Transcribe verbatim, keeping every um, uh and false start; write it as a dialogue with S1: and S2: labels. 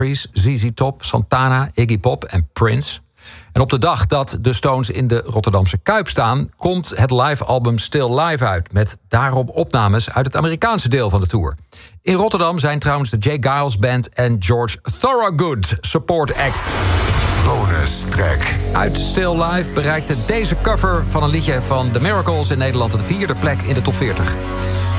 S1: Z Z Top, Santana, Iggy Pop en Prince. En op de dag dat de Stones in de Rotterdamse Kuip staan, komt het live-album Still Live uit, met daarop opnames uit het Amerikaanse deel van de tour. In Rotterdam zijn trouwens de Jay Giles Band en George Thorogood support act.
S2: Bonus track.
S1: Uit Still Live bereikte deze cover van een liedje van The Miracles in Nederland de vierde plek in de top veertig.